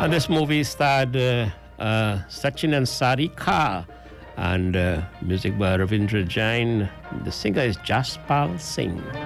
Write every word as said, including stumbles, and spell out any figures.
And this movie starred uh, uh, Sachin and Sarika, and uh, music by Ravindra Jain. The singer is Jaspal Singh.